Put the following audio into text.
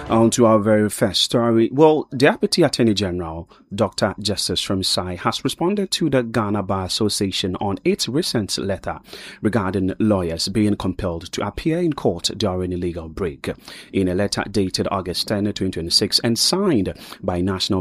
On to our very first story. Well, the Deputy Attorney General, Dr. Justice Shremsai, has responded to the Ghana Bar Association on its recent letter regarding lawyers being compelled to appear in court during a legal break. In a letter dated August 10, 2026 and signed by National